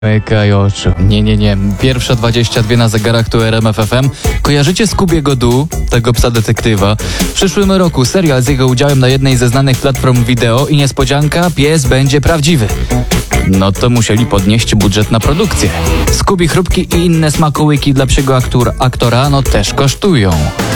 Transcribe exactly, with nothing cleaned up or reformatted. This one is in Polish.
Łykaj oczu. Nie, nie, nie. Pierwsza dwadzieścia dwa na zegarach to R M F F M. Kojarzycie Scoobiego Doo, tego psa detektywa? W przyszłym roku serial z jego udziałem na jednej ze znanych platform wideo i niespodzianka, pies będzie prawdziwy. No to musieli podnieść budżet na produkcję. Scooby chrupki i inne smakołyki dla psiego aktor, aktora no też kosztują.